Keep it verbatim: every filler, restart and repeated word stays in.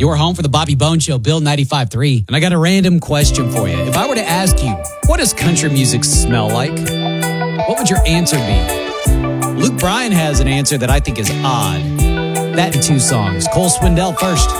Your home for the Bobby Bone Show, Bill ninety-five point three. And I got a random question for you. If I were to ask you, what does country music smell like? What would your answer be? Luke Bryan has an answer that I think is odd. That in two songs. Cole Swindell first.